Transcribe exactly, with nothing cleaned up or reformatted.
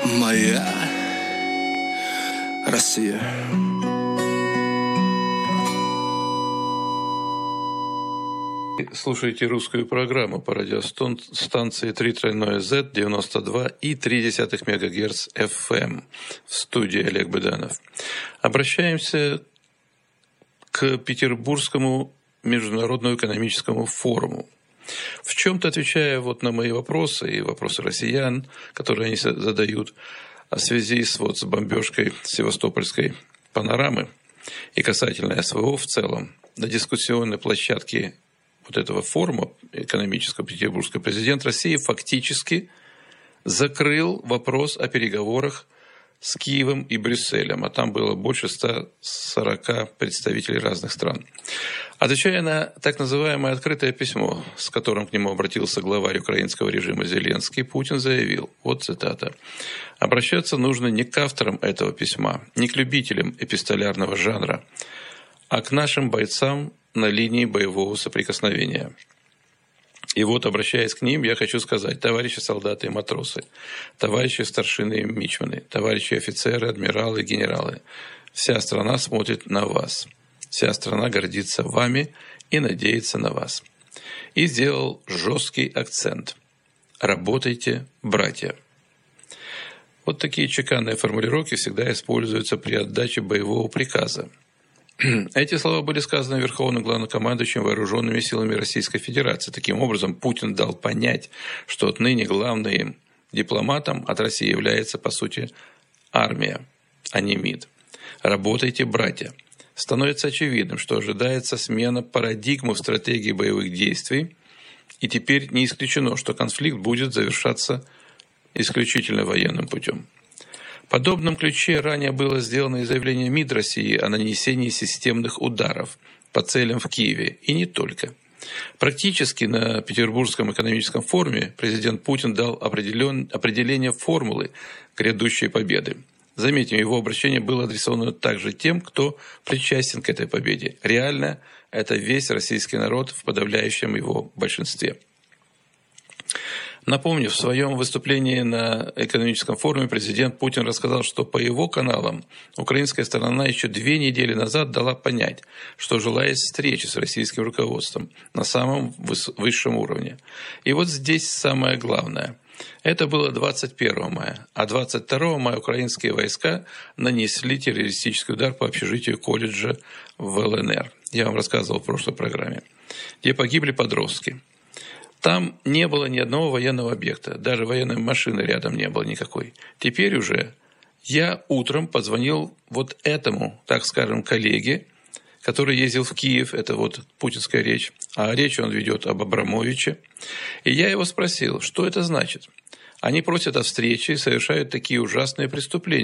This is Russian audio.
Моя Россия. Слушайте русскую программу по радиостанции три тройное зет девяносто два и три десятых мегагерц эф эм. В студии Олег Быданов. Обращаемся к Петербургскому международному экономическому форуму. В чем-то отвечая вот на мои вопросы и вопросы россиян, которые они задают в связи с, вот, с бомбежкой Севастопольской панорамы и касательно эс вэ о в целом, на дискуссионной площадке вот этого форума экономического петербургского президент России фактически закрыл вопрос о переговорах с Киевом и Брюсселем, а там было больше ста сорока представителей разных стран. Отвечая на так называемое открытое письмо, с которым к нему обратился главарь украинского режима Зеленский, Путин заявил, вот цитата, «Обращаться нужно не к авторам этого письма, не к любителям эпистолярного жанра, а к нашим бойцам на линии боевого соприкосновения». И вот, обращаясь к ним, я хочу сказать, товарищи солдаты и матросы, товарищи старшины и мичманы, товарищи офицеры, адмиралы и генералы, вся страна смотрит на вас, вся страна гордится вами и надеется на вас. И сделал жесткий акцент. Работайте, братья. Вот такие чеканные формулировки всегда используются при отдаче боевого приказа. Эти слова были сказаны верховным главнокомандующим вооруженными силами Российской Федерации. Таким образом, Путин дал понять, что отныне главным дипломатом от России является, по сути, армия, а не МИД. Работайте, братья. Становится очевидным, что ожидается смена парадигмы в стратегии боевых действий, и теперь не исключено, что конфликт будет завершаться исключительно военным путем. В подобном ключе ранее было сделано и заявление МИД России о нанесении системных ударов по целям в Киеве, и не только. Практически на Петербургском экономическом форуме президент Путин дал определен... определение формулы грядущей победы. Заметим, его обращение было адресовано также тем, кто причастен к этой победе. Реально, это весь российский народ в подавляющем его большинстве. Напомню, в своем выступлении на экономическом форуме президент Путин рассказал, что по его каналам украинская сторона еще две недели назад дала понять, что желает встречи с российским руководством на самом высшем уровне. И вот здесь самое главное. Это было двадцать первого мая, а двадцать второго мая украинские войска нанесли террористический удар по общежитию колледжа в эл эн эр. Я вам рассказывал в прошлой программе, где погибли подростки. Там не было ни одного военного объекта, даже военной машины рядом не было никакой. Теперь уже я утром позвонил вот этому, так скажем, коллеге, который ездил в Киев, это вот путинская речь, а речь он ведет об Абрамовиче. И я его спросил, что это значит? Они просят о встрече и совершают такие ужасные преступления.